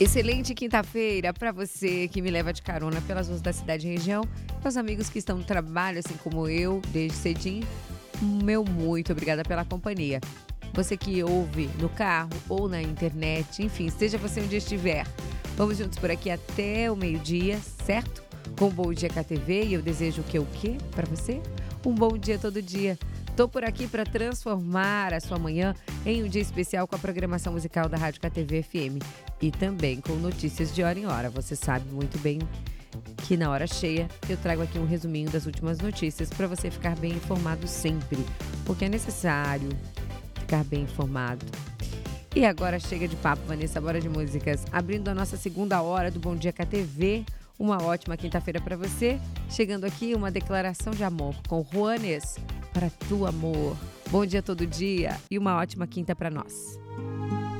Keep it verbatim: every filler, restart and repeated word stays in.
Excelente quinta-feira para você que me leva de carona pelas ruas da cidade e região, meus amigos que estão no trabalho, assim como eu, desde cedinho, meu muito obrigada pela companhia. Você que ouve no carro ou na internet, enfim, seja você onde estiver, vamos juntos por aqui até o meio-dia, certo? Com o Bom Dia K T V e eu desejo o que o quê para você? Um bom dia todo dia. Tô por aqui para transformar a sua manhã em um dia especial com a programação musical da Rádio K T V F M e também com notícias de hora em hora. Você sabe muito bem que na hora cheia eu trago aqui um resuminho das últimas notícias para você ficar bem informado sempre, porque é necessário ficar bem informado. E agora chega de papo, Vanessa, bora de músicas. Abrindo a nossa segunda hora do Bom Dia K T V. Uma ótima quinta-feira para você. Chegando aqui uma declaração de amor com Juanes para tu amor. Bom dia todo dia e uma ótima quinta para nós.